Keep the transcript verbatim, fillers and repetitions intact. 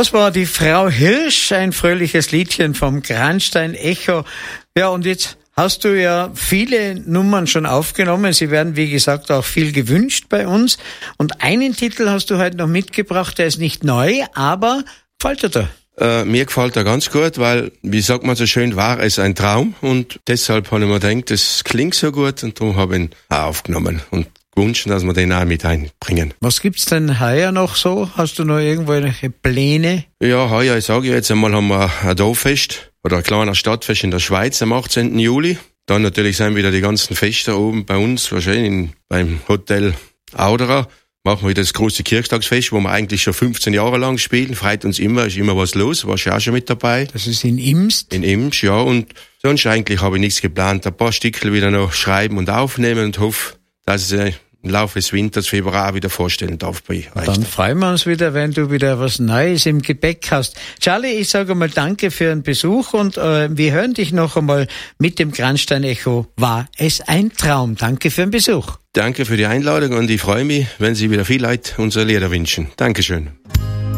Das war die Frau Hirsch, ein fröhliches Liedchen vom Grandstein Echo. Ja, und jetzt hast du ja viele Nummern schon aufgenommen. Sie werden, wie gesagt, auch viel gewünscht bei uns. Und einen Titel hast du heute noch mitgebracht, der ist nicht neu, aber gefällt dir da? Äh, mir gefällt er ganz gut, weil, wie sagt man so schön, war es ein Traum. Und deshalb habe ich mir gedacht, das klingt so gut und darum habe ich ihn auch aufgenommen und gewünscht, dass wir den auch mit einbringen. Was gibt's denn heuer noch so? Hast du noch irgendwelche Pläne? Ja, heuer, ich sage jetzt einmal, haben wir ein Dorffest oder ein kleiner Stadtfest in der Schweiz am achtzehnten Juli. Dann natürlich sind wieder die ganzen Feste oben bei uns, wahrscheinlich in, beim Hotel Auderer. Machen wir wieder das große Kirchtagsfest, wo wir eigentlich schon fünfzehn Jahre lang spielen. Freut uns immer, ist immer was los. Warst du auch schon mit dabei? Das ist in Imst? In Imst, ja. Und sonst eigentlich habe ich nichts geplant. Ein paar Stückchen wieder noch schreiben und aufnehmen und hoffe, dass ich im Laufe des Winters, Februar auch wieder vorstellen darf bei euch. Dann freuen wir uns wieder, wenn du wieder was Neues im Gepäck hast. Charlie, ich sage einmal danke für den Besuch und äh, wir hören dich noch einmal mit dem Grandstein Echo. War es ein Traum? Danke für den Besuch. Danke für die Einladung und ich freue mich, wenn Sie wieder viel Leute unsere Lieder wünschen. Dankeschön.